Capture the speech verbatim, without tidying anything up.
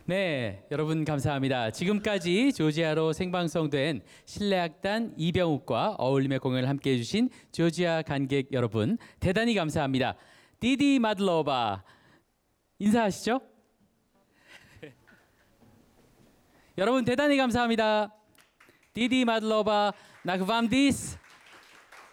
네, 여러분 감사합니다. 지금까지 조지아로 생방송된 실내악단 이병욱과 어울림의 공연을 함께 해주신 조지아 관객 여러분 대단히 감사합니다. 디디 마들로바 인사하시죠? 여러분 대단히 감사합니다. 디디 마들로바 나그밤디스